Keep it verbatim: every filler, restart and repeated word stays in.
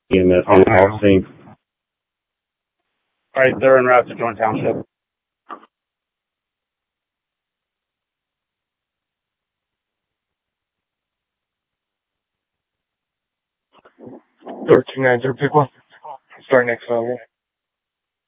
E M S on the call scene. All right, they're en route to Joint Township. Door two nine zero, pick one. Start next level.